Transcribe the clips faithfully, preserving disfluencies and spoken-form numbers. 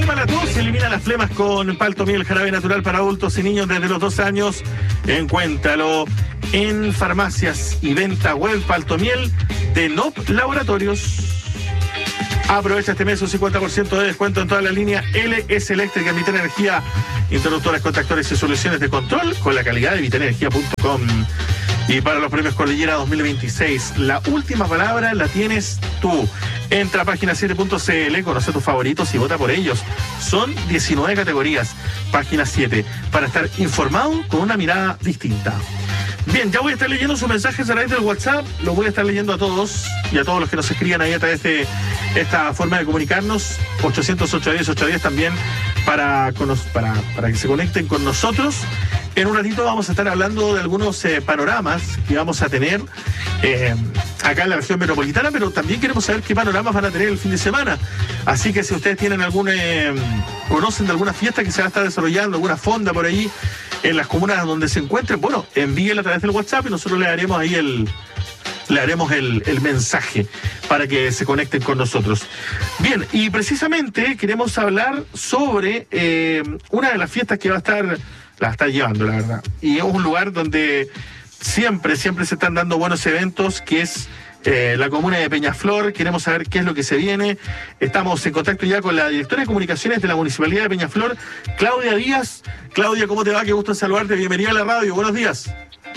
calma la tos, elimina las flemas con Paltomiel, jarabe natural para adultos y niños desde los doce años. Encuéntralo en farmacias y venta web. Paltomiel de N O P Laboratorios. Aprovecha este mes un cincuenta por ciento de descuento en toda la línea L S Eléctrica, Vital Energía, interruptores, contactores y soluciones de control con la calidad de vital energía punto com. Y para los premios Cordillera dos mil veintiséis, la última palabra la tienes tú. Entra a página siete punto c l, conoce tus favoritos y vota por ellos. Son diecinueve categorías, página siete, para estar informado con una mirada distinta. Bien, ya voy a estar leyendo sus mensajes a través del WhatsApp, los voy a estar leyendo a todos y a todos los que nos escriban ahí a través de esta forma de comunicarnos, ochocientos ocho diez ocho diez también para, para, para que se conecten con nosotros. En un ratito vamos a estar hablando de algunos eh, panoramas que vamos a tener eh, acá en la región metropolitana, pero también queremos saber qué panoramas van a tener el fin de semana. Así que si ustedes tienen algún, eh, conocen de alguna fiesta que se va a estar desarrollando, alguna fonda por ahí en las comunas donde se encuentren, bueno, envíenla a través del WhatsApp y nosotros le haremos ahí el... le haremos el, el mensaje para que se conecten con nosotros. Bien, y precisamente queremos hablar sobre eh, una de las fiestas que va a estar, la está llevando, la verdad. Y es un lugar donde siempre, siempre se están dando buenos eventos, que es eh, la comuna de Peñaflor. Queremos saber qué es lo que se viene. Estamos en contacto ya con la directora de comunicaciones de la Municipalidad de Peñaflor, Claudia Díaz. Claudia, ¿cómo te va? Qué gusto saludarte. Bienvenida a la radio. Buenos días.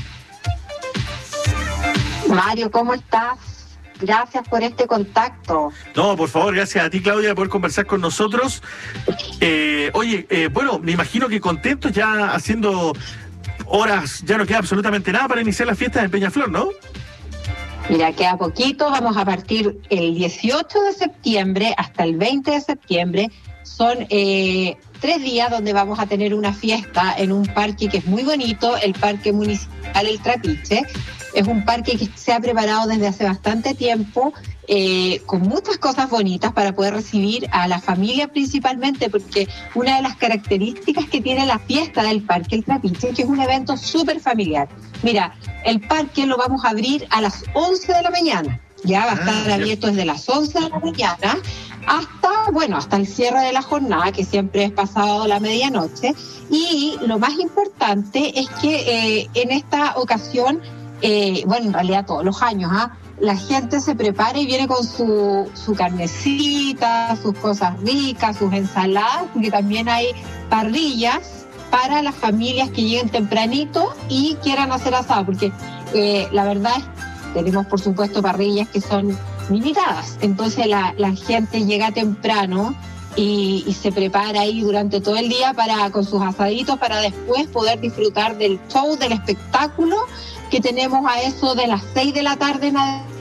Mario, ¿cómo estás? Gracias por este contacto. No, por favor, gracias a ti, Claudia, por conversar con nosotros. Eh, oye, eh, bueno, me imagino que contentos ya haciendo horas, ya no queda absolutamente nada para iniciar las fiestas en Peñaflor, ¿no? Mira, queda poquito, vamos a partir el dieciocho de septiembre hasta el veinte de septiembre. Son eh, tres días donde vamos a tener una fiesta en un parque que es muy bonito, el Parque Municipal El Trapiche. Es un parque que se ha preparado desde hace bastante tiempo, eh, con muchas cosas bonitas para poder recibir a la familia principalmente, porque una de las características que tiene la fiesta del Parque El Trapiche es que es un evento súper familiar. Mira, el parque lo vamos a abrir a las once de la mañana, ya va a estar ah, abierto desde las once de la mañana hasta, bueno, hasta el cierre de la jornada, que siempre es pasado la medianoche. Y lo más importante es que eh, en esta ocasión, Eh, bueno, en realidad todos los años, ¿ah? La gente se prepara y viene con su, su carnecita, sus cosas ricas, sus ensaladas, porque también hay parrillas para las familias que lleguen tempranito y quieran hacer asado, porque eh, la verdad es que tenemos, por supuesto, parrillas que son limitadas, entonces la, la gente llega temprano y, y se prepara ahí durante todo el día para con sus asaditos para después poder disfrutar del show, del espectáculo que tenemos a eso de las seis de la tarde,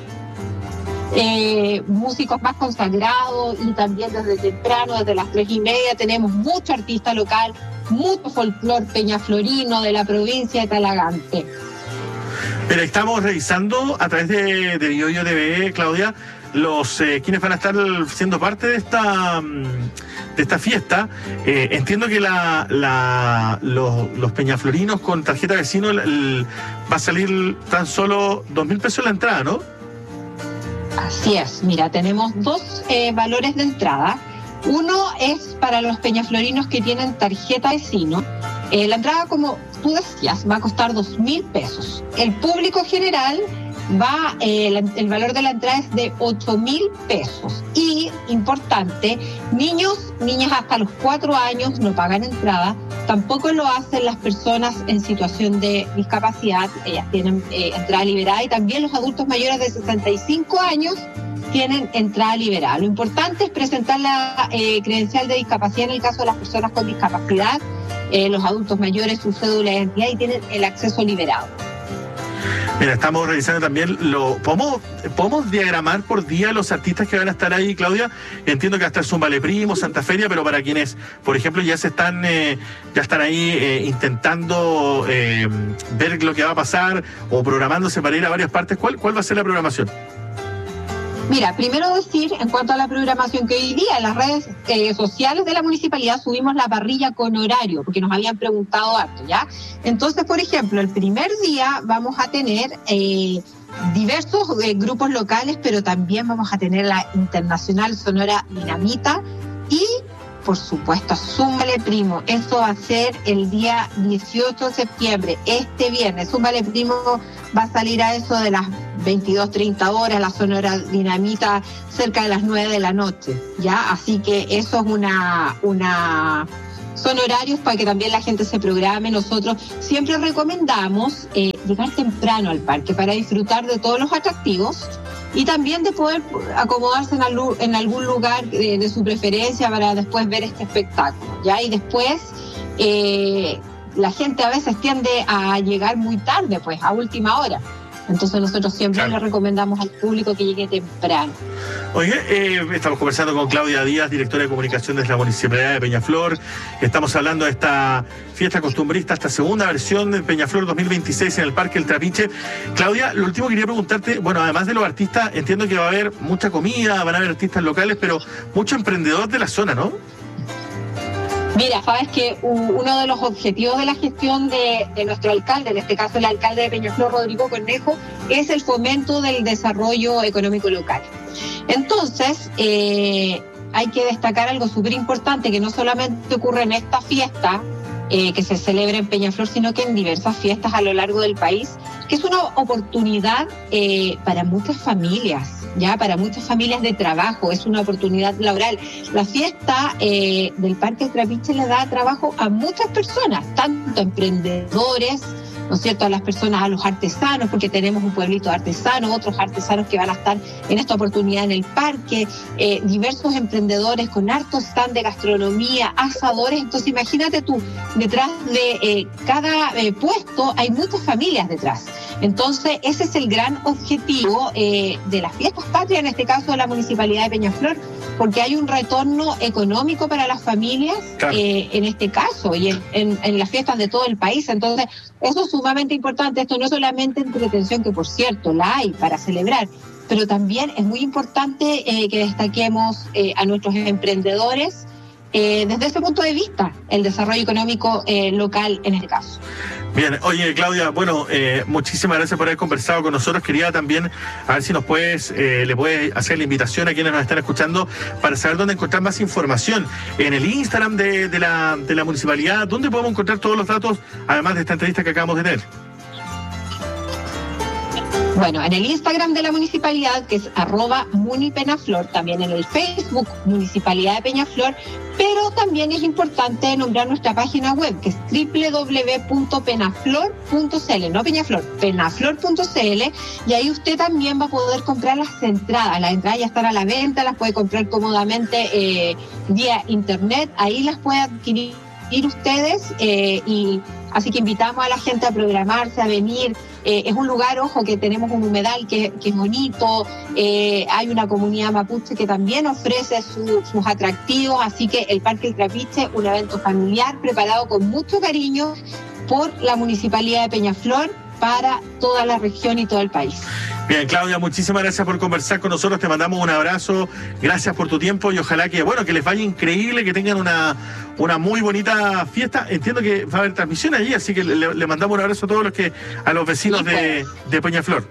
eh, músicos más consagrados, y también desde temprano, desde las tres y media, tenemos mucho artista local, mucho folclor peñaflorino de la provincia de Talagante. Pero estamos revisando a través de, de BioBio T V, Claudia, los eh, quienes van a estar siendo parte de esta de esta fiesta. Eh, entiendo que la, la los, los peñaflorinos con tarjeta vecino el, el, va a salir tan solo dos mil pesos la entrada, ¿no? Así es. Mira, tenemos dos eh, valores de entrada. Uno es para los peñaflorinos que tienen tarjeta vecino. Eh, la entrada, como tú decías, va a costar dos mil pesos. El público general va, eh, la, el valor de la entrada es de ocho mil pesos. Y, importante, niños, niñas hasta los cuatro años no pagan entrada, tampoco lo hacen las personas en situación de discapacidad, ellas tienen eh, entrada liberada, y también los adultos mayores de sesenta y cinco años tienen entrada liberada. Lo importante es presentar la eh, credencial de discapacidad en el caso de las personas con discapacidad, eh, los adultos mayores, su cédula de identidad, y tienen el acceso liberado. Mira, estamos revisando también lo... ¿Podemos, ¿Podemos diagramar por día los artistas que van a estar ahí, Claudia? Entiendo que va a estar Zumbale Primo, Santa Feria, pero para quienes, por ejemplo, ya se están eh, ya están ahí eh, intentando eh, ver lo que va a pasar o programándose para ir a varias partes, ¿cuál, cuál va a ser la programación? Mira, primero decir, en cuanto a la programación, que hoy día en las redes eh, sociales de la municipalidad subimos la parrilla con horario, porque nos habían preguntado harto, ¿ya? Entonces, por ejemplo, el primer día vamos a tener eh, diversos eh, grupos locales, pero también vamos a tener la Internacional Sonora Dinamita y, por supuesto, súmale primo. Eso va a ser el día dieciocho de septiembre, este viernes. Súmale primo va a salir a eso de las veintidós treinta horas, la Sonora Dinamita cerca de las nueve de la noche, ¿ya? Así que eso es una... una son horarios para que también la gente se programe. Nosotros siempre recomendamos eh, llegar temprano al parque para disfrutar de todos los atractivos y también de poder acomodarse en, algún, en algún lugar de, de su preferencia para después ver este espectáculo, ¿ya? Y después eh, la gente a veces tiende a llegar muy tarde, pues a última hora. Entonces nosotros siempre claro. le recomendamos al público que llegue temprano. Oye, eh, estamos conversando con Claudia Díaz, directora de comunicación de la Municipalidad de Peñaflor. Estamos hablando de esta fiesta costumbrista, esta segunda versión de Peñaflor dos mil veintiséis en el Parque El Trapiche. Claudia, lo último que quería preguntarte, bueno, además de los artistas, entiendo que va a haber mucha comida, van a haber artistas locales, pero mucho emprendedor de la zona, ¿no? Mira, sabes que uno de los objetivos de la gestión de, de nuestro alcalde, en este caso el alcalde de Peñaflor, Rodrigo Cornejo, es el fomento del desarrollo económico local. Entonces, eh, hay que destacar algo súper importante, que no solamente ocurre en esta fiesta eh, que se celebra en Peñaflor, sino que en diversas fiestas a lo largo del país, que es una oportunidad eh, para muchas familias. Ya para muchas familias de trabajo, es una oportunidad laboral. La fiesta eh, del Parque El Trapiche le da trabajo a muchas personas, tanto emprendedores, ¿no es cierto?, a las personas, a los artesanos, porque tenemos un pueblito de artesanos, otros artesanos que van a estar en esta oportunidad en el parque, eh, diversos emprendedores con hartos stand de gastronomía, asadores. Entonces imagínate tú, detrás de eh, cada eh, puesto hay muchas familias detrás. Entonces ese es el gran objetivo eh, de las fiestas patrias, en este caso de la Municipalidad de Peñaflor, porque hay un retorno económico para las familias, claro. eh, en este caso, y en, en, en las fiestas de todo el país. Entonces, eso es sumamente importante. Esto no es solamente entretención, que por cierto la hay para celebrar, pero también es muy importante eh, que destaquemos eh, a nuestros emprendedores eh, desde ese punto de vista, el desarrollo económico eh, local en este caso. Bien, oye Claudia, bueno, eh, muchísimas gracias por haber conversado con nosotros. Quería también, a ver si nos puedes, eh, le puedes hacer la invitación a quienes nos están escuchando para saber dónde encontrar más información. En el Instagram de, de, la, de la municipalidad, ¿dónde podemos encontrar todos los datos, además de esta entrevista que acabamos de tener? Bueno, en el Instagram de la municipalidad, que es arroba munipenaflor, también en el Facebook Municipalidad de Peñaflor, pero también es importante nombrar nuestra página web, que es doble u doble u doble u punto penaflor punto c l, no Peñaflor, penaflor punto c l, y ahí usted también va a poder comprar las entradas. Las entradas ya están a la venta, las puede comprar cómodamente eh, vía internet, ahí las puede adquirir ustedes eh, y así que invitamos a la gente a programarse, a venir. Eh, es un lugar, ojo, que tenemos un humedal que, que es bonito, eh, hay una comunidad mapuche que también ofrece su, sus atractivos, así que el Parque El Trapiche, un evento familiar preparado con mucho cariño por la Municipalidad de Peñaflor para toda la región y todo el país. Bien, Claudia, muchísimas gracias por conversar con nosotros, te mandamos un abrazo, gracias por tu tiempo y ojalá que, bueno, que les vaya increíble, que tengan una, una muy bonita fiesta. Entiendo que va a haber transmisión allí, así que le, le mandamos un abrazo a todos los que, a los vecinos de, de Peñaflor.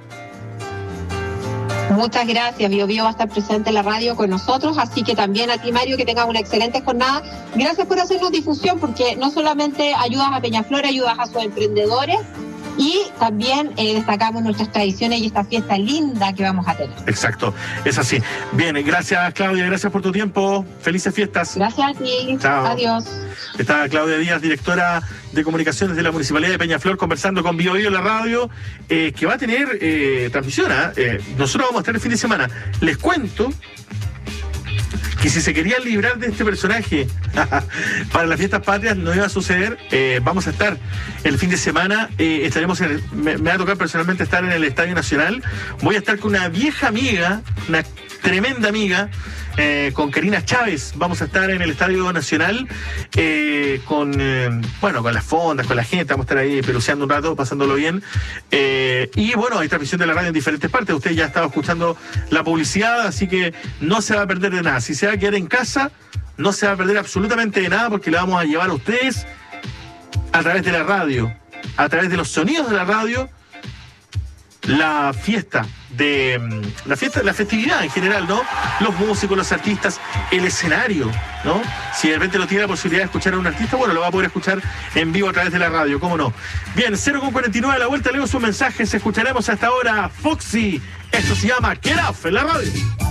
Muchas gracias, Bio Bio va a estar presente en la radio con nosotros, así que también a ti, Mario, que tengas una excelente jornada. Gracias por hacernos difusión, porque no solamente ayudas a Peñaflor, ayudas a sus emprendedores, y también eh, destacamos nuestras tradiciones y esta fiesta linda que vamos a tener. Exacto, es así. Bien, gracias Claudia, gracias por tu tiempo. Felices fiestas. Gracias a ti. Chao. Adiós. Está Claudia Díaz, directora de comunicaciones de la Municipalidad de Peñaflor, conversando con Bio Bio la radio, eh, que va a tener eh, transmisión. ¿eh? Nosotros vamos a estar el fin de semana. Les cuento que si se querían librar de este personaje para las fiestas patrias no iba a suceder. Eh, vamos a estar el fin de semana, eh, estaremos en el, me, me va a tocar personalmente estar en el Estadio Nacional. Voy a estar con una vieja amiga, una tremenda amiga, eh, con Karina Chávez. Vamos a estar en el Estadio Nacional eh, con, eh, bueno, con las fondas, con la gente. Vamos a estar ahí peluceando un rato, pasándolo bien. Eh, y bueno, hay transmisión de la radio en diferentes partes. Usted ya estaba escuchando la publicidad, así que no se va a perder de nada. Si se va a quedar en casa, no se va a perder absolutamente de nada, porque le vamos a llevar a ustedes a través de la radio, a través de los sonidos de la radio, la fiesta de mm, la fiesta, la festividad en general, ¿no? Los músicos, los artistas, el escenario, ¿no? Si de repente no tiene la posibilidad de escuchar a un artista, bueno, lo va a poder escuchar en vivo a través de la radio, ¿cómo no? Bien, cero con cuarenta y nueve a la vuelta, leo sus mensajes, escucharemos hasta ahora Foxy. Esto se llama Get Off en la radio.